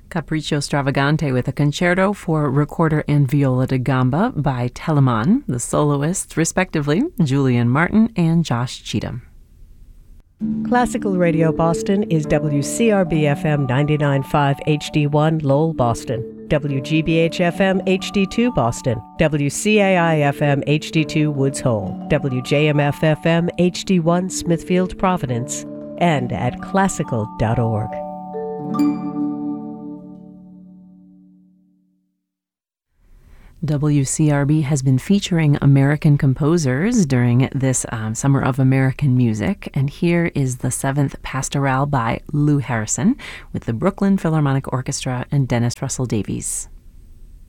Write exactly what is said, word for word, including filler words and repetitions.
Capriccio Stravagante with a concerto for recorder and viola da gamba by Telemann, the soloists, respectively, Julian Martin and Josh Cheatham. Classical Radio Boston is W C R B F M ninety-nine point five H D one Lowell, Boston, W G B H F M H D two Boston, W C A I F M H D two Woods Hole, W J M F F M H D one Smithfield, Providence, and at classical dot org. W C R B has been featuring American composers during this um, Summer of American Music, and here is the Seventh Pastoral by Lou Harrison with the Brooklyn Philharmonic Orchestra and Dennis Russell Davies.